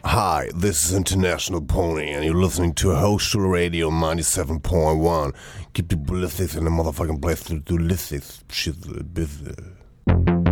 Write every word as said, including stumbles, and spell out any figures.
Hi, this is International Pony, and you're listening to Hostel Radio ninety-seven point one. Keep the ballistics in the motherfucking place to do ballistics shit business.